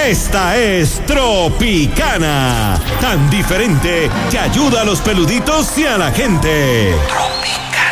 Esta es Tropicana, tan diferente que ayuda a los peluditos y a la gente. Tropicana.